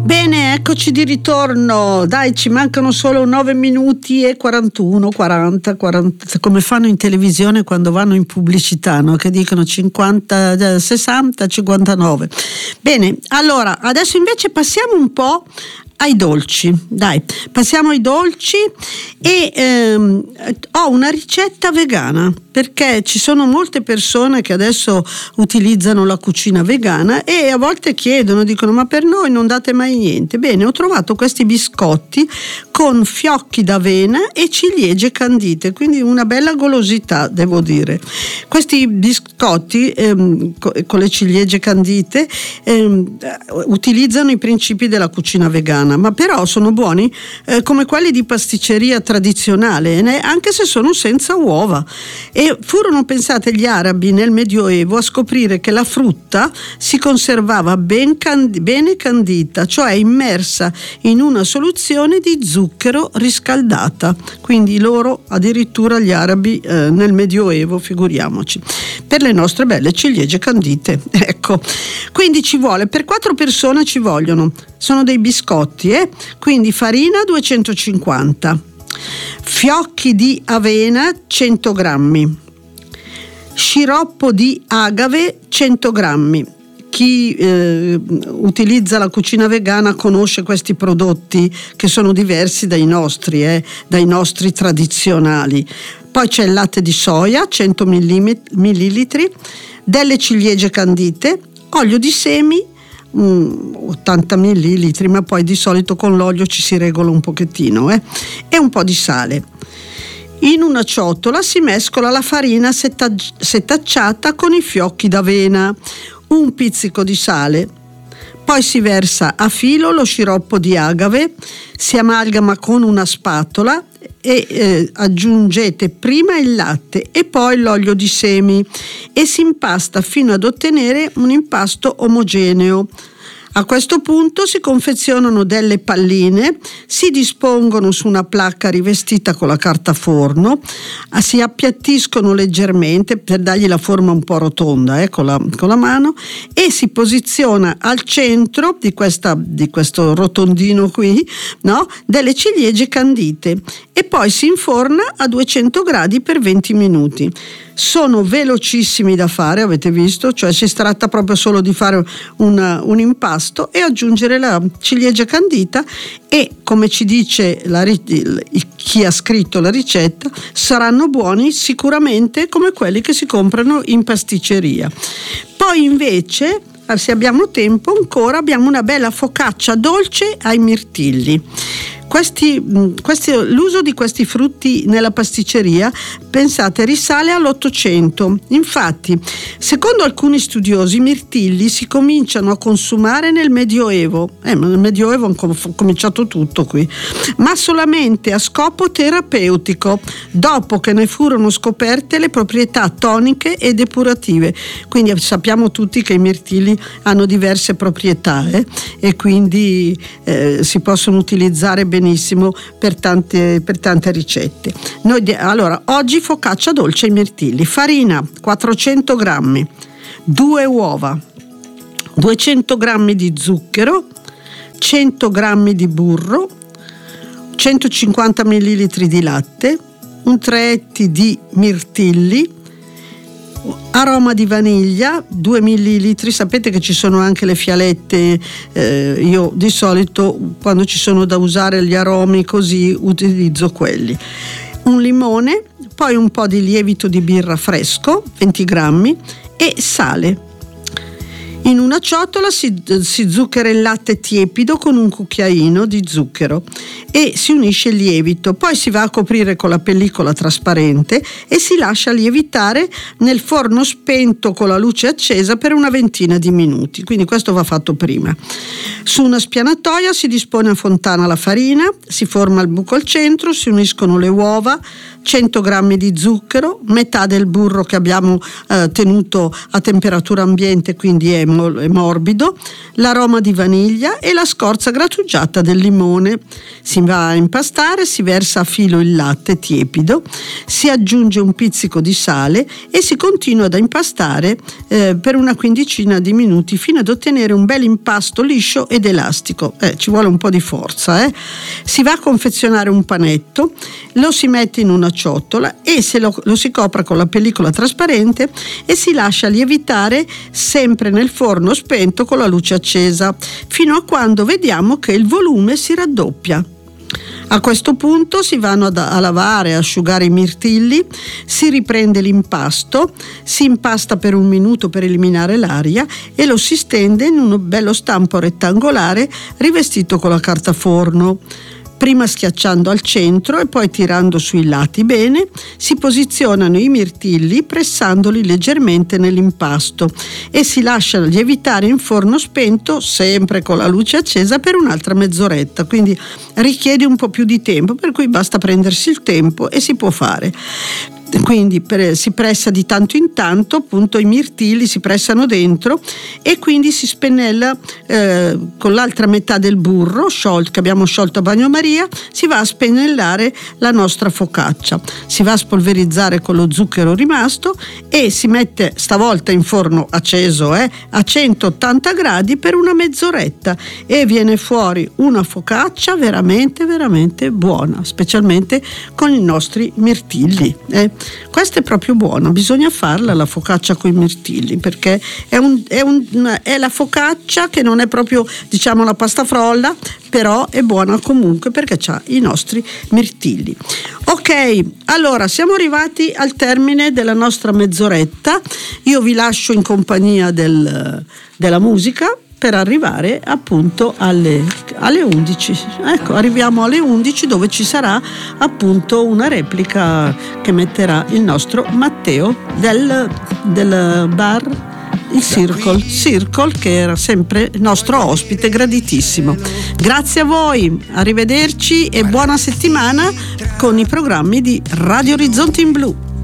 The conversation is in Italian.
Bene, eccoci di ritorno. Dai, ci mancano solo 9 minuti e 41, 40, come fanno in televisione quando vanno in pubblicità, no? Che dicono 50, 60, 59. Bene, allora, adesso invece passiamo un po' ai dolci. Dai, passiamo ai dolci e ho una ricetta vegana, perché ci sono molte persone che adesso utilizzano la cucina vegana e a volte chiedono, dicono: ma per noi non date mai niente? Bene, ho trovato questi biscotti con fiocchi d'avena e ciliegie candite, quindi una bella golosità, devo dire. Questi biscotti con le ciliegie candite utilizzano i principi della cucina vegana, ma però sono buoni come quelli di pasticceria tradizionale, anche se sono senza uova. E furono pensate gli arabi nel Medioevo a scoprire che la frutta si conservava bene candita, cioè immersa in una soluzione di zucchero riscaldata. Quindi loro, addirittura gli arabi nel Medioevo, figuriamoci, per le nostre belle ciliegie candite. Ecco, quindi ci vuole, per 4 persone ci vogliono, sono dei biscotti, quindi farina 250, fiocchi di avena 100 grammi, sciroppo di agave 100 grammi. Chi utilizza la cucina vegana conosce questi prodotti che sono diversi dai nostri tradizionali. Poi c'è il latte di soia 100 millilitri, delle ciliegie candite, olio di semi 80 millilitri, ma poi di solito con l'olio ci si regola un pochettino, e un po' di sale. In una ciotola si mescola la farina setacciata con i fiocchi d'avena, un pizzico di sale, poi si versa a filo lo sciroppo di agave, si amalgama con una spatola e aggiungete prima il latte e poi l'olio di semi e si impasta fino ad ottenere un impasto omogeneo. A questo punto si confezionano delle palline, si dispongono su una placca rivestita con la carta forno, si appiattiscono leggermente per dargli la forma un po' rotonda con la mano, e si posiziona al centro di questo rotondino qui, no? Delle ciliegie candite, e poi si inforna a 200 gradi per 20 minuti. Sono velocissimi da fare, avete visto? Cioè si tratta proprio solo di fare un impasto e aggiungere la ciliegia candita, e come ci dice chi ha scritto la ricetta, saranno buoni sicuramente come quelli che si comprano in pasticceria. Poi invece, se abbiamo tempo ancora, abbiamo una bella focaccia dolce ai mirtilli. L'uso di questi frutti nella pasticceria, pensate, risale all'800. Infatti, secondo alcuni studiosi, i mirtilli si cominciano a consumare nel Medioevo. Nel Medioevo hanno cominciato tutto qui, ma solamente a scopo terapeutico, dopo che ne furono scoperte le proprietà toniche e depurative. Quindi sappiamo tutti che i mirtilli hanno diverse proprietà, e quindi si possono utilizzare benissimo per tante ricette. Allora, oggi focaccia dolce ai mirtilli: farina 400 grammi, 2 uova, 200 grammi di zucchero, 100 grammi di burro, 150 millilitri di latte, un 3 etti di mirtilli, aroma di vaniglia 2 millilitri. Sapete che ci sono anche le fialette, io di solito quando ci sono da usare gli aromi così utilizzo quelli, un limone, poi un po' di lievito di birra fresco 20 grammi e sale. In una ciotola si zucchera il latte tiepido con un cucchiaino di zucchero e si unisce il lievito, poi si va a coprire con la pellicola trasparente e si lascia lievitare nel forno spento con la luce accesa per una ventina di minuti, quindi questo va fatto prima. Su una spianatoia si dispone a fontana la farina, si forma il buco al centro, si uniscono le uova, 100 grammi di zucchero, metà del burro che abbiamo tenuto a temperatura ambiente, quindi è e morbido, l'aroma di vaniglia e la scorza grattugiata del limone. Si va a impastare, si versa a filo il latte tiepido, si aggiunge un pizzico di sale e si continua ad impastare per una quindicina di minuti fino ad ottenere un bel impasto liscio ed elastico. Ci vuole un po' di forza. Si va a confezionare un panetto, lo si mette in una ciotola e lo si copre con la pellicola trasparente e si lascia lievitare sempre nel forno spento con la luce accesa fino a quando vediamo che il volume si raddoppia. A questo punto si vanno a lavare e asciugare i mirtilli, si riprende l'impasto, si impasta per un minuto per eliminare l'aria e lo si stende in un bello stampo rettangolare rivestito con la carta forno. Prima schiacciando al centro e poi tirando sui lati bene, si posizionano i mirtilli pressandoli leggermente nell'impasto e si lascia lievitare in forno spento, sempre con la luce accesa, per un'altra mezz'oretta. Quindi richiede un po' più di tempo, per cui basta prendersi il tempo e si può fare. Quindi si pressa di tanto in tanto, appunto i mirtilli si pressano dentro e quindi si spennella con l'altra metà del burro che abbiamo sciolto a bagnomaria, si va a spennellare la nostra focaccia, si va a spolverizzare con lo zucchero rimasto e si mette stavolta in forno acceso a 180 gradi per una mezz'oretta e viene fuori una focaccia veramente veramente buona, specialmente con i nostri mirtilli. Questa è proprio buona, bisogna farla la focaccia con i mirtilli, perché è la focaccia che non è proprio, diciamo, la pasta frolla, però è buona comunque perché ha i nostri mirtilli. Ok, allora siamo arrivati al termine della nostra mezz'oretta. Io vi lascio in compagnia della musica per arrivare appunto alle 11. Ecco, arriviamo alle 11 dove ci sarà appunto una replica che metterà il nostro Matteo del bar il Circle, che era sempre il nostro ospite graditissimo. Grazie a voi, arrivederci e buona settimana con i programmi di Radio Orizzonte in Blu.